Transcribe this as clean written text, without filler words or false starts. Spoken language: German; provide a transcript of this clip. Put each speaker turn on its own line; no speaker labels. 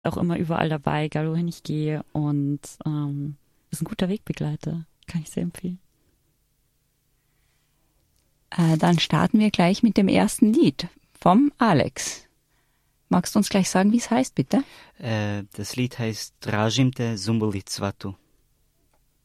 auch immer überall dabei, egal wohin ich gehe und ist ein guter Wegbegleiter. Kann ich sehr empfehlen.
Dann starten wir gleich mit dem ersten Lied vom Alex. Magst du uns gleich sagen, wie es heißt, bitte?
Das Lied heißt Tražim te Zumbuli Cvatu.